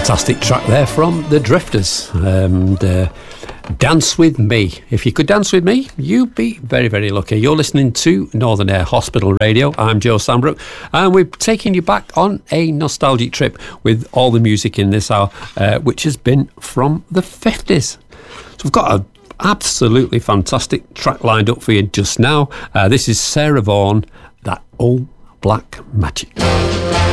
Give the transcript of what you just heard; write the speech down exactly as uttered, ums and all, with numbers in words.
Fantastic track there from the Drifters. And uh, Dance With Me. If you could dance with me, you'd be very, very lucky. You're listening to Northern Air Hospital Radio. I'm Joe Sandbrook, and we're taking you back on a nostalgic trip with all the music in this hour, uh, which has been from the fifties. So we've got an absolutely fantastic track lined up for you just now. Uh, this is Sarah Vaughan, That Old Black Magic.